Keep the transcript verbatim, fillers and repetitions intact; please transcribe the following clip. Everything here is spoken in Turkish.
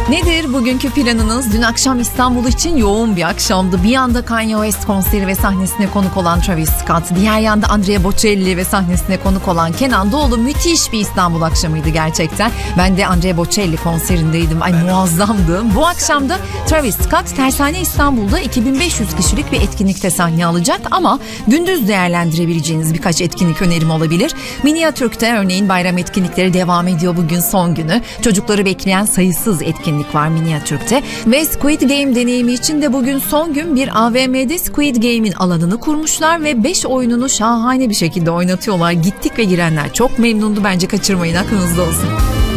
Nedir bugünkü planınız? Dün akşam İstanbul için yoğun bir akşamdı. Bir yanda Kanye West konseri ve sahnesine konuk olan Travis Scott, diğer yanda Andrea Bocelli ve sahnesine konuk olan Kenan Doğulu. Müthiş bir İstanbul akşamıydı gerçekten. Ben de Andrea Bocelli konserindeydim. Ay muazzamdı. Bu akşam da Travis Scott Tersane İstanbul'da iki bin beş yüz kişilik bir etkinlikte sahne alacak ama gündüz değerlendirebileceğiniz birkaç etkinlik önerim olabilir. Miniatürk'te örneğin bayram etkinlikleri devam ediyor, bugün son günü. Çocukları bekleyen sayısız etkinlik var Miniatürk'te ve Squid Game deneyimi için de bugün son gün. Bir A V M'de Squid Game'in alanını kurmuşlar ve beş oyununu şahane bir şekilde oynatıyorlar. Gittik ve girenler çok memnundu. Bence kaçırmayın, aklınızda olsun.